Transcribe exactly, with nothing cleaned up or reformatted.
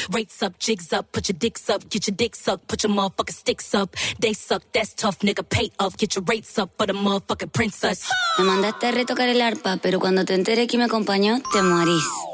Rates up, jigs up, put your dicks up, get your dick sucked, put your motherfucking sticks up. They suck, that's tough, nigga, pay up, get your rates up for the motherfucking princess. Me mandaste a retocar el arpa, pero cuando te enteré que me acompañó, te morís.